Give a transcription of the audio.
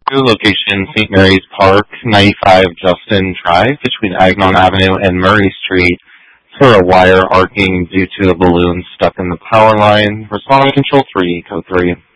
location St. Mary's Park, 95 Justin Drive, between Agnon Avenue and Murray Street, for a wire arcing due to a balloon stuck in the power line. Respond to Control 3, Code 3.